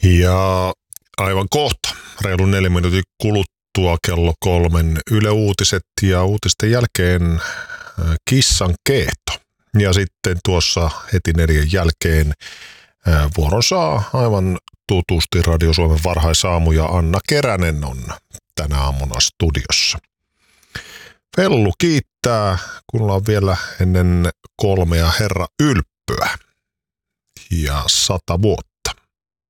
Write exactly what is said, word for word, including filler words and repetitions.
Ja aivan kohta, reilun neljä minuutin kuluttua kello kolmen Yle Uutiset ja uutisten jälkeen kissan keeto. Ja sitten tuossa heti neljän jälkeen vuoron saa aivan tutusti Radio Suomen varhaisaamu ja Anna Keränen on tänä aamuna studiossa. Fellu kiittää, kun ollaan vielä ennen kolmea Herra Ylppöä ja sata vuotta.